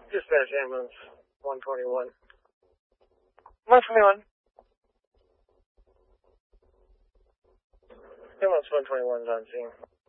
Dispatch ambulance 121. 121. Ambulance 121 is on scene.